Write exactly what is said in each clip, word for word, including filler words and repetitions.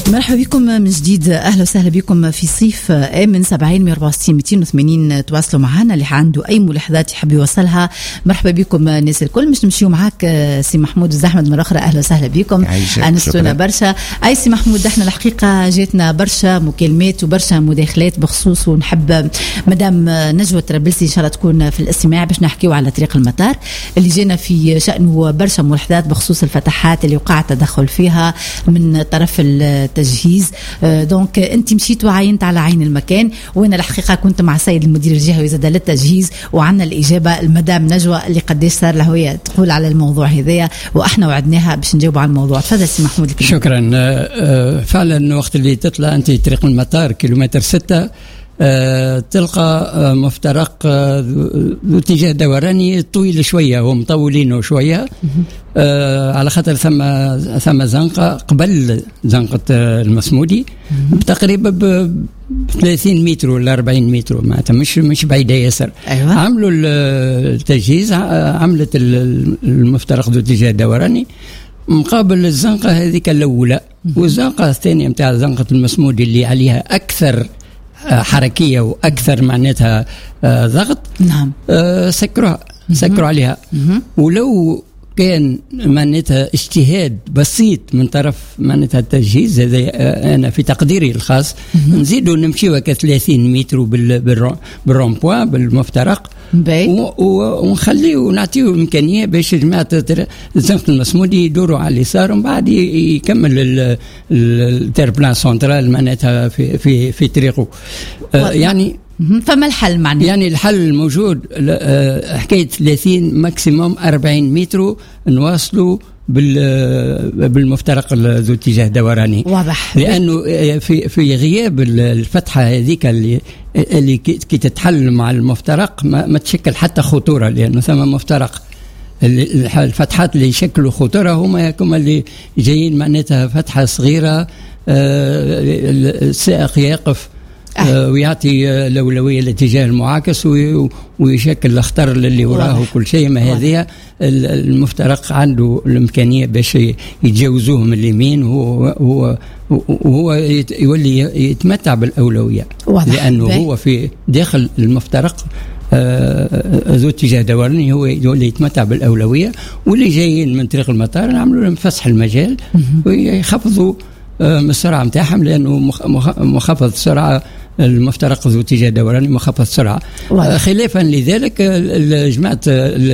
مرحبا بكم من جديد، اهلا وسهلا بكم في صيف امن سبعين مية وأربعة وستين مئتين وثمانين. تواصلوا معنا اللي عنده اي ملاحظات يحب يوصلها. مرحبا بكم الناس الكل. مش نمشيو معاك سي محمود الزحمد مره اخرى، اهلا وسهلا بكم. انستونا برشا. اي سي محمود، احنا الحقيقه جاتنا برشا مكالمات وبرشا مداخلات بخصوص، ونحب مدام نجوى تربلسي ان شاء الله تكون في الاستماع باش نحكيو على طريق المطار اللي جينا في شأنه برشا ملاحظات بخصوص الفتحات اللي وقع تدخل فيها من طرف التجهيز. دونك انت مشيت وعينت على عين المكان، وانا الحقيقه كنت مع السيد المدير الجهوي زاد للتجهيز، وعندنا الاجابه المدام نجوى اللي قديش صار لها هي تقول على الموضوع هذايا، واحنا وعدناها باش نجاوبوا على الموضوع. تفضل سي محمود. شكرا. فعلا وقت اللي تطلع انت طريق المطار كيلومتر ستة أه تلقى أه مفترق أه ذو اتجاه دوراني طويل شويه ومطولينه شويه، أه على خاطر ثم ثم زنقه قبل زنقه أه المسمودي تقريبا ب ثلاثين متر ولا أربعين متر، معناتها مش مش بعيده ياسر. أيوة. عملوا التجهيز، عملت المفترق ذو اتجاه دوراني مقابل الزنقه هذيك الاولى، والزنقه الثانيه نتاع زنقه المسمودي اللي عليها اكثر حركية وأكثر معناتها ضغط. نعم. سكروا سكروا عليها. ولو كان معناتها اجتهاد بسيط من طرف معناتها التجهيز هذا، أنا في تقديري الخاص نزيدوا نمشيوا كثلاثين متر بالرومبوا بالمفترق، ونخليه ونعطيه إمكانية باش جماعة زنقة المسمودي يدوروا على اليسار، ومن بعد يكمل التيربلان سنترال معناتها في في في طريقه. يعني فما الحل معناه؟ يعني الحل موجود. حكاية ثلاثين ماكسيموم أربعين متر نواصلوا بالمفترق ذو اتجاه دوراني. واضح. لأنه في في غياب الفتحة هذيك اللي اللي كي تتحل مع المفترق ما, ما تشكل حتى خطورة، لأنه ثم مفترق الفتحات اللي يشكلوا خطورة هما كما اللي جايين معناتها فتحة صغيرة، السائق يقف أه. ويعطي الأولوية لاتجاه المعاكس ويشكل الأخطر اللي وراه وكل شيء. ما هذه المفترق عنده الإمكانية باش يتجاوزوه من اليمين، وهو وهو يولي يتمتع بالأولوية. واضح. لأنه بي. هو في داخل المفترق ذو اتجاه دوراني هو يولي يتمتع بالأولوية، واللي جايين من طريق المطار نعملوا لهم فسح المجال ويخفضوا من السرعة متاعهم، لأنه مخفض سرعة المفترق ذو اتجاه دوراني مخفض سرعة. واضح. خلافا لذلك جماعة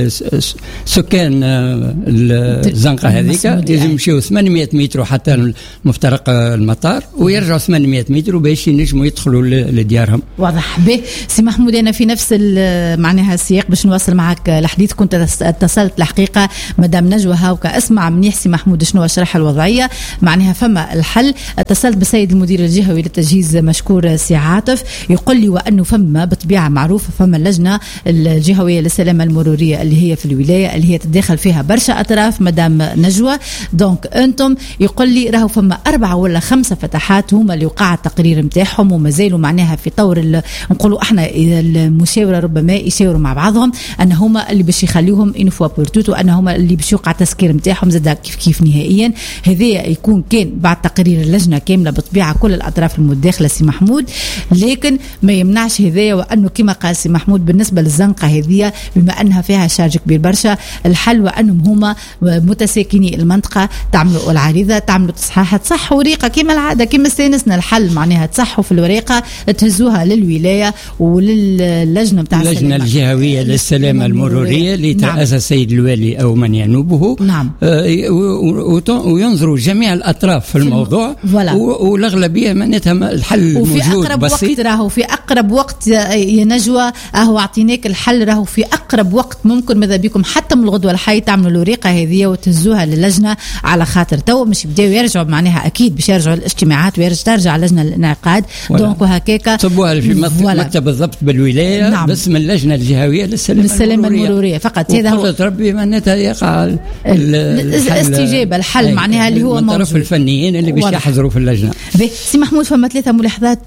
سكان الزنقة هذيك لازم يمشيوا ثمانمائة متر حتى مفترق المطار، ويرجعوا ثمانمائة متر باش ينجموا يدخلوا لديارهم. واضح. به سي محمود، أنا في نفس معناها السياق باش نواصل معك الحديث. كنت اتصلت الحقيقة مدام نجوى هاوكا اسمع منيح سي محمود شنو شرح الوضعية معناها فما الحل. اتصلت بالسيد المدير الجهوي للتجهيز مشكور سي عاطف، يقول لي وأنه فما بطبيعة معروفة فما اللجنة الجهوية للسلامة المرورية اللي هي في الولاية اللي هي تتدخل فيها برشا أطراف مدام نجوى. دونك أنتم يقول لي راهو فما أربعة ولا خمسة فتحات هما اللي وقع التقرير متاعهم وما زالوا معناها في طور نقولوا احنا المشاورة، ربما يشاوروا مع بعضهم أن هما اللي باش يخليوهم إنفوا بورتوتو، أن هما اللي باش يوقع تسكير متاعهم زاد كيف كيف نهائيا. هذا يكون كان بعد تقرير اللجنة كاملة بطبيعة كل الأطراف المتداخلة سي محمود، لكن ما يمنعش هذايا. وأنه كما قال سي محمود بالنسبة للزنقة هذه بما أنها فيها شارج كبير برشا، الحل وأنهم هما متساكني المنطقة تعملوا العريضة تعملوا تصحيحات صح وريقة كما العادة كما استانسنا. الحل معناها تصحوا في الوريقة تهزوها للولاية وللجنة بتاع اللجنة الجهوية للسلامة المرورية اللي ترأسها السيد الوالي أو من ينوبه. نعم. آه وينظروا جميع الأطراف في الموضوع، والأغلبية معناتها الحل موجود أقرب بسيط. وقت راهو في أقرب وقت يا نجوى، أهو أعطيناك الحل راهو في أقرب وقت ممكن. ماذا بكم حتى من الغدوة الحي تعملوا الوريقة هذه وتهزوها للجنة، على خاطر تو مش يبداو يرجعوا معناها أكيد باش يرجعوا الاجتماعات ويرجع ترجع لجنة الانعقاد. دونك وهكاكا صبوها في مكتب بالضبط بالولاية. نعم. بس من اللجنة الجهوية للسلامة, للسلامة المرورية. المرورية فقط. هذا هو ربي معناتها يقع الاستجابة الحل معناها اللي هو من طرف الفنيين اللي باش يحضروا في اللجنة. سي محمود فما ثلاثة ملاحظات تحب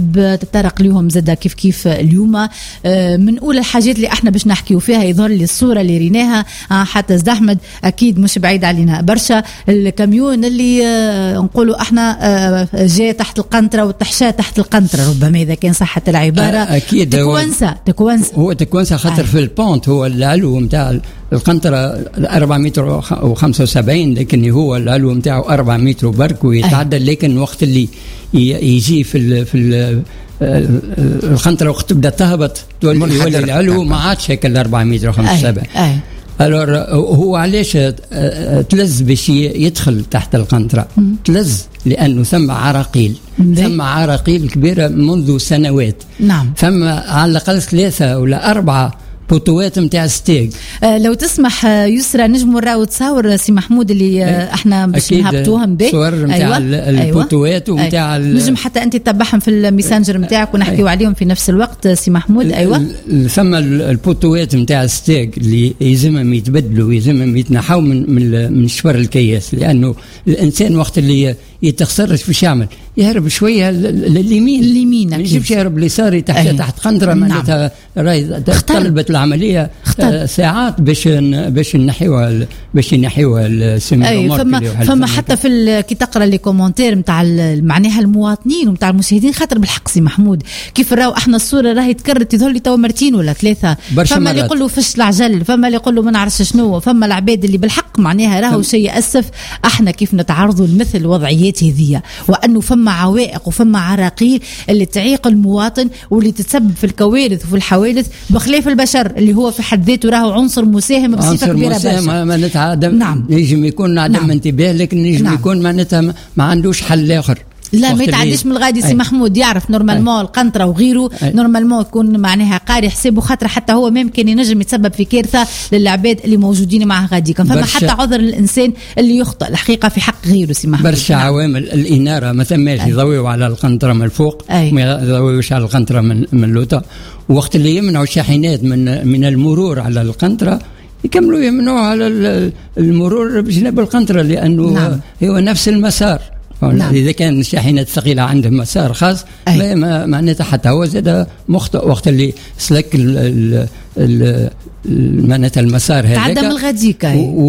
تحب تتطرق لهم زادا كيف كيف اليوم. من أولى الحاجات اللي احنا باش نحكيو فيها يظهر لي الصورة اللي ريناها حتى زد أحمد أكيد مش بعيد علينا برشا، الكاميون اللي نقولوا احنا جاء تحت القنطرة والتحشاء تحت القنطرة، ربما إذا كان صحة العبارة. أكيد تكوانسة تكوانسة هو تكوانسة خاطر في البونت هو العلو متاع القنطرة أربعة متر وخمسة وسبعين، لكن هو العلو متاعه أربعة متر وبرك ويتعدى. لكن وقت اللي يجي في ال في ال القنطرة وقت تبدا تهبط تولي العلو ما عادش هيك أربعة متر وخمسة وسبعين. الور هو علاش تلز باش يدخل تحت القنطرة؟ تلز لأنه ثم عراقيل ثم عراقيل كبيرة منذ سنوات. نعم. ثم على الأقل ثلاثة ولا أربعة بوتوات متاع ستيك. آه لو تسمح يسرى نجموا نراو تصاور سي محمود اللي آه احنا باش نهبطوهم به صور متاع أيوة. البوتوات أيوة. ومتاع أيوة. نجم حتى انت تتبعهم في الميسنجر نتاعك ونحكيوا أيوة. عليهم في نفس الوقت سي محمود. ايوه ثم البوتوات متاع ستيك اللي يلزمهم يتبدلوا ويلزمهم يتنحوا من من من شفر الكياس، لانه الانسان وقت اللي يتخسرش فيش يعمل يهرب شويه لليمين اليمين ما يجيبش يهرب اليساري تحت أيه. تحت قنطره معناتها راهي طلبت العمليه آه ساعات باش باش نحيوها باش ينحيوها السيمي. أيه. فما فما حتى في كي تقرا لي كومونتير نتاع معناها المواطنين ونتاع المشاهدين، خاطر بالحق سي محمود كيف راهو احنا الصوره راهي تكررت يظهر لي تو مرتين ولا ثلاثه، فما اللي يقول له فش العجل، فما اللي يقول له ما نعرفش شنو، فما العباد اللي بالحق معناها راهو شيء ياسف احنا كيف نتعرضوا لمثل الوضعيات هذه، وانه فما عوائق وفما عراقيل اللي تعيق المواطن واللي تتسبب في الكوارث وفي الحوادث بخلاف البشر اللي هو في حد ذاته راهو عنصر مساهم بصفه كبيره برشا. ما نتعدم. نعم. يجب يكون عدم نعم. انتباه، لكن يجب نعم. يكون معناتها ما عندوش حل اخر. لا ما يتعديش من الغادي سي محمود، يعرف نورمالمون القنطرة وغيره نورمالمون يكون معناها قاري حسابه، خاطر حتى هو ممكن ينجم يتسبب في كارثة للعباد اللي موجودين معه غادي. كان فما حتى عذر للإنسان اللي يخطئ الحقيقة في حق غيره سي محمود. برشا عوامل الإنارة ما ثماش يضويوا على القنطرة من الفوق ما يضويوش على القنطرة من من اللوطة، وقت اللي يمنعوا الشاحنات من من المرور على القنطرة يكملوا يمنعوا على المرور بجنب القنطرة، لأنه نعم. هو نفس المسار. نعم. إذا كان الشاحنات الثقيلة عندهم مسار خاص ما معناتها حتى هو زاد مخطئ وقت اللي سلك ال ال معناتها المسار هذاك تعدم الغديكا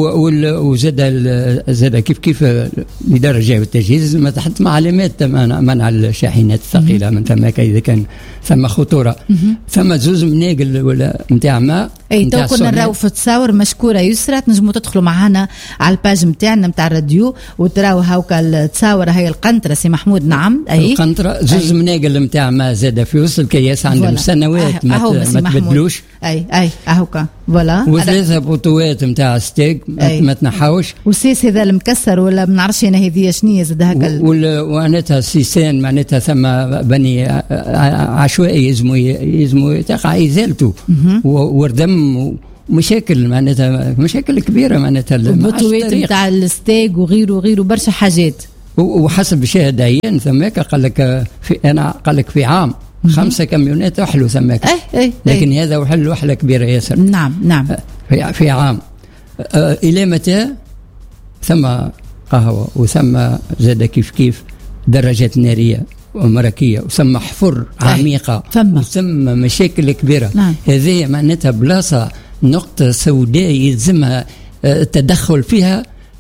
وزاد زاد كيف كيف لدرجة التجهيز ما تحط مع علامات منع الشاحنات الثقيلة من ثم إذا كان ثم خطورة. ثم زوز مناقل ولا نتاع ما اي تو كنا نراو في تصاور مشكورة يسرى، تنجموا تدخلوا معنا على الباج نتاعنا نتاع الراديو وتراو هاوكا التصاور هاي القنطرة سي محمود. نعم اي القنطرة زوز مناقل نتاع ما زاد في وسط الكياس عندهم سنوات ما, ما تبدلوش. اي اي هاوكا فوالا وثلاثة بوتوات نتاع ستيك ما تنحوش، والسيس هذا المكسر ولا ما نعرفش انا هذه شنية زاد هكا ومعناتها سيسان معناتها ثم بني عشوائي يزموا يزموا تقع ازالته وردم مشاكل معناتها مشاكل كبيرة معناتها البوتوات نتاع الستيك وغيره وغيره برشا حاجات. وحسب شاهد عيان ثماك قال لك في انا قال لك في عام خمسة كاميونات وحلوا ثماك أي أي لكن أي. هذا وحل وحلة كبيرة ياسر. نعم نعم في, في عام آه إلى متى ثم قهوة وثم زاد كيف كيف درجات نارية ومركية وثم حفر عميقة وثم مشاكل كبيرة. نعم. هذه معناتها بلاصة نقطة سوداء يلزمها التدخل فيها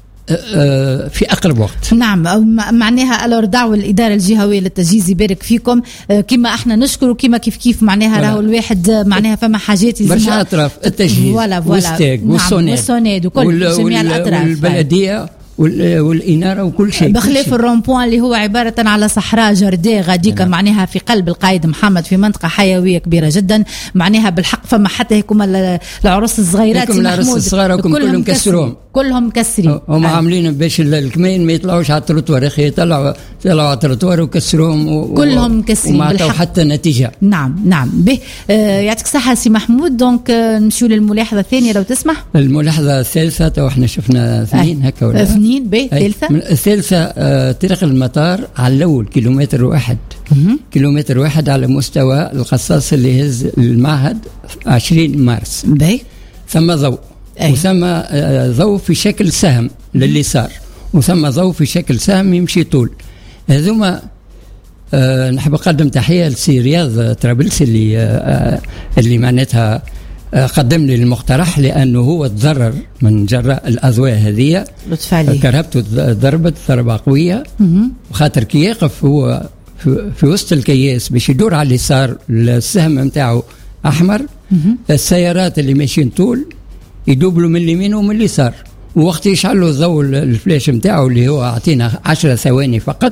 في أقرب وقت. نعم معناها ألور دعوة الإدارة الجهوية للتجهيز يبارك فيكم كما احنا نشكر كما كيف كيف معناها راهو الواحد معناها فما حاجات برشا أطراف التجهيز والستيك والسوناد وكل جميع الأطراف والبلدية والإنارة وكل شيء بخلاف الرومبوان اللي هو عبارة على صحراء جرداء غاديكا معناها في قلب القايد محمد في منطقة حيوية كبيرة جدا معناها بالحق فما حتى هيكم العرس الصغيرات العرس الصغيرة كلهم كسروهم كلهم كسرين هم عاملين باش الكمين ما يطلعوش على التروتوار يا اخي يطلعوا طلعوا على التروتوار وكسروهم و... كلهم كسرين وما عطاو حتى نتيجة. نعم نعم به آه يعطيك الصحة سي محمود. دونك آه نمشيو للملاحظة الثانية لو تسمح. الملاحظة الثالثة تو احنا شفنا اثنين هكا ولا اثنين به الثالثة الثالثة آه طريق المطار على الأول كيلومتر واحد كيلومتر واحد على مستوى القصاص اللي هز المعهد عشرين مارس به ثم ضوء أيه. وثم ضوء في شكل سهم لليسار وثم ضوء في شكل سهم يمشي طول. هذوما أه نحب نقدم تحيه لسي رياض طرابلسي اللي أه اللي معناتها أه قدم لي المقترح، لانه هو تضرر من جراء الاضواء هذه. لطف عليك. كرهبته ضربت ضربه قويه، وخاطر كي يقف هو في, في وسط الكياس باش يدور على اليسار، السهم نتاعو احمر، السيارات اللي ماشيين طول يدوبلوا من اليمين ومن اليسار، ووقت يشعلوا الضوء الفلاش نتاعو اللي هو اعطينا عشرة ثواني فقط،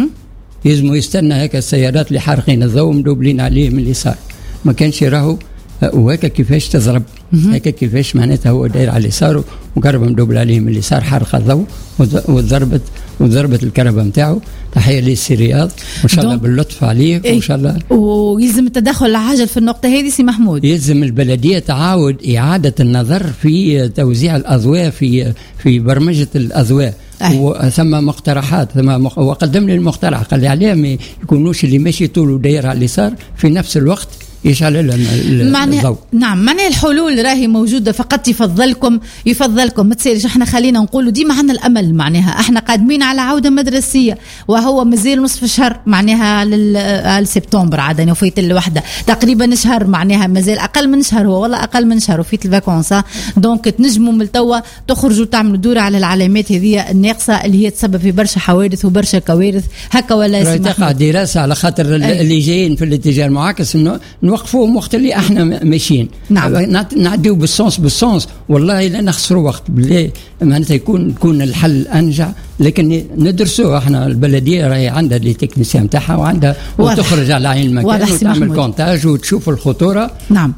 يلزموا يستنى هكا السيارات اللي حارقين الضوء مدوبلين عليه من اليسار، ما كانش يراهو. وهكا كيفاش تضرب، هكا كيفاش معناتها هو داير على اليسار وكربه مدوبل عليه من اليسار، حرق الضوء وضربت وضربت الكربه نتاعو. تحيه للسي رياض وان شاء الله باللطف عليه وان شاء الله. ويلزم التدخل العاجل في النقطه هذه سي محمود. يلزم البلديه تعاود اعاده النظر في توزيع الاضواء، في في برمجه الاضواء. وثم مقترحات، ثم مق... وقدم لي المقترح، قال لي عليه ما يكونوش اللي ماشي طول وداير على اليسار في نفس الوقت يشعل الضوء. نعم، معناها الحلول راهي موجوده، فقط يفضلكم يفضلكم ما تسيرش. احنا خلينا نقولوا ديما عندنا الامل، معناها احنا قادمين على عوده مدرسيه، وهو مازال نصف شهر معناها لسبتمبر، عاد وفيت الوحده تقريبا شهر، معناها مازال اقل من شهر، هو والله اقل من شهر وفيت الفاكونس. دونك تنجموا من توا تخرجوا تعملوا دوره على العلامات هذه الناقصه اللي هي تسبب في برشا حوادث وبرشا كوارث هكا. ولا تقع دراسه على خاطر أي. اللي جايين في الاتجاه المعاكس انه نوقفوهم وقت اللي احنا ماشيين. نعم. نعديو بالسونس بالسونس والله لا نخسروا وقت بالله، معناتها يكون يكون الحل انجع، لكن ندرسوه احنا. البلديه راهي عندها لي تكنيسيان نتاعها وعندها وتخرج على عين المكان وتعمل كونتاج وتشوف الخطوره. نعم.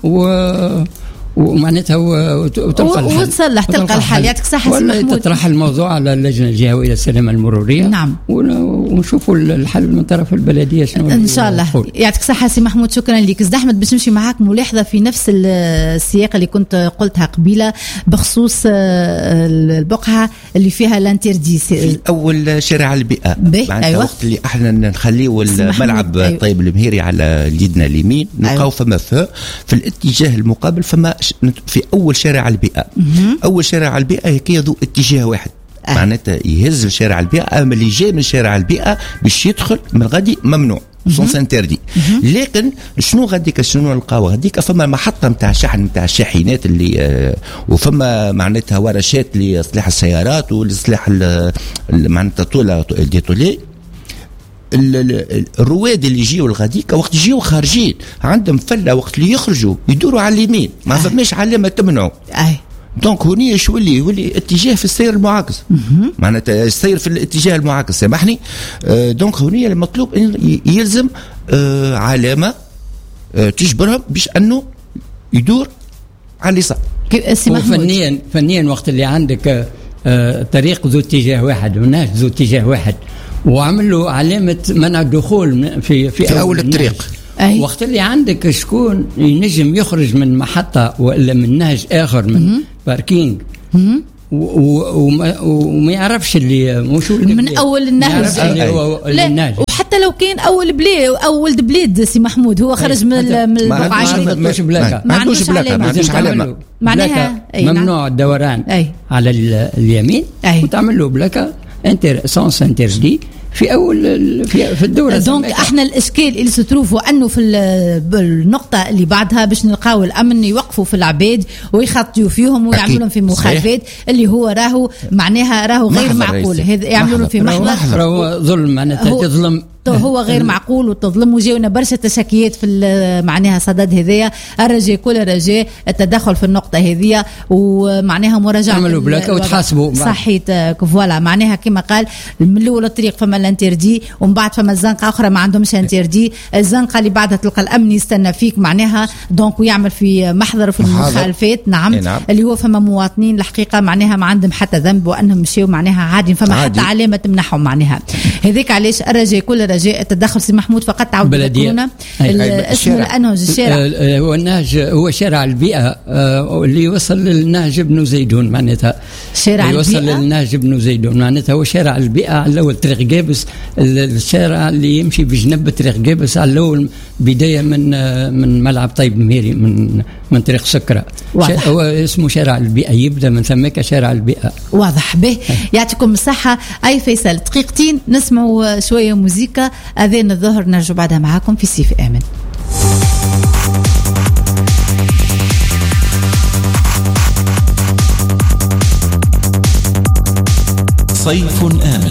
و ومعناتها وتلقى الحل وتصلح تلقى الحل. يعطيك الصحة سي محمود. تطرح الموضوع على اللجنة الجهوية للسلامة المرورية. نعم. ونشوفوا الحل من طرف البلدية شنو إن شاء الله. يعطيك الصحة سي محمود، شكرا لك. زد أحمد باش نمشي معاك ملاحظة في نفس السياق اللي كنت قلتها قبيلة بخصوص البقعة اللي فيها لانتيردي في أول شارع البيئة. معناتها أيوة. وقت اللي احنا نخليو الملعب أيوة. طيب المهيري على اليدنا اليمين نلقاو أيوة. فما في, في الاتجاه المقابل فما في أول شارع البيئة. أول شارع البيئة هيك ذو اتجاه واحد. أه. معناتها يهز شارع البيئة، أما اللي جاي من شارع البيئة باش يدخل من غادي ممنوع سونس انتردي. لكن شنو غاديك شنو نلقاو غاديك فما محطة نتاع شحن نتاع الشاحنات اللي آه وفما معناتها ورشات لإصلاح السيارات ولإصلاح معناتها طولة ديتولي. الرواد اللي يجيو الغاديكا وقت يجيو خارجين عندهم فله، وقت اللي يخرجوا يدوروا على اليمين ما فماش علامه تمنعوا. اي دونك هوني شو اللي يولي اتجاه في السير المعاكس، معناتها السير في الاتجاه المعاكس سامحني. آه دونك هوني المطلوب يلزم آه علامه آه تجبرهم باش انه يدور على اليسار. فنيا فنيا وقت اللي عندك آه طريق ذو اتجاه واحد ونهج ذو اتجاه واحد وعمل له علامة منع الدخول في في, في أول الطريق. أي. وقت اللي عندك شكون ينجم يخرج من محطة ولا من نهج آخر من م-م. باركينج م-م. وما, وما يعرفش اللي مش من أول النهج. لا وحتى لو كان أول بلاد أول بلاد سي محمود هو خرج من من البقعة ما عندوش بلاكة ما عندوش بلاكة ما عندوش علامة معناها ممنوع الدوران أي. على اليمين أي. وتعمل له بلاكة انتر سونس انتردي في اول في, في الدوره. دونك احنا الاشكال اللي ستروفوا انه في النقطه اللي بعدها باش نلقاو الامن يوقفوا في العباد ويخطيوا فيهم ويعملوا لهم في مخالفات اللي هو راهو معناها راهو غير معقول. هذا يعملوا لهم في محضر راهو ظلم، معناتها تظلم هو غير معقول وتظلم. وجاونا برشا تشكيات في معناها صدد هذايا. الرجاء كل رجاء التدخل في النقطه هذه ومعناها مراجعه تعملوا بلاكه وتحاسبوا صحيت فوالا. معناها كما قال من الاول الطريق فما الانتردي ومن بعد فما الزنقه اخرى ما عندهمش انتردي. الزنقه اللي بعدها تلقى الامن يستنى فيك معناها دونك ويعمل في محضر في المخالفات. نعم. نعم اللي هو فما مواطنين الحقيقه معناها ما عندهم حتى ذنب وانهم مشيوا معناها عادي فما عادي. حتى علامه تمنحهم معناها. هذيك علاش الرجاء كل رجاء التدخل سي محمود فقط تعود تذكرونا اسمه الانهج الشارع. هو النهج هو شارع البيئه اللي يوصل للنهج ابن زيدون. معناتها شارع البيئه يوصل للنهج ابن زيدون. معناتها هو شارع البيئه على الاول طريق جابس، الشارع اللي يمشي بجنب طريق جابس على الاول بدايه من من ملعب طيب مهيري من من طريق سكره. هو اسمه شارع البيئه، يبدا من ثمك شارع البيئه. واضح به. يعطيكم الصحه. اي فيصل دقيقتين نسمعوا شويه موسيقى هكا اذان الظهر نرجع بعدها معاكم في صيف امن. صيف آمن